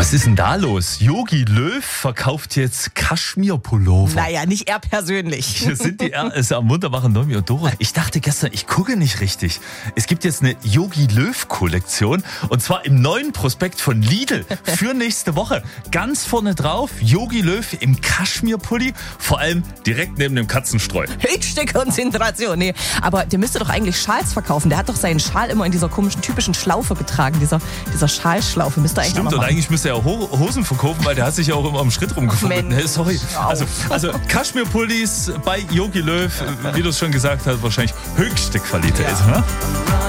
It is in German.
Was ist denn da los? Jogi Löw verkauft jetzt Kaschmir-Pullover. Naja, nicht er persönlich. Hier sind die am wunderbaren Nomi und Doro. Ich dachte gestern, ich gucke nicht richtig. Es gibt jetzt eine Jogi Löw-Kollektion und zwar im neuen Prospekt von Lidl für nächste Woche. Ganz vorne drauf Jogi Löw im Kaschmir-Pulli, vor allem direkt neben dem Katzenstreu. Höchste Konzentration. Nee, aber der müsste doch eigentlich Schals verkaufen. Der hat doch seinen Schal immer in dieser komischen, typischen Schlaufe getragen. Dieser Schalschlaufe müsste eigentlich Stimmt, auch und machen. eigentlich müsste er Hosen verkaufen, weil der hat sich ja auch immer am Schritt rumgefummelt. Mensch, Nee, sorry. Also Kaschmir-Pullis bei Jogi Löw, wie du es schon gesagt hast, wahrscheinlich höchste Qualität. Ja. Ne?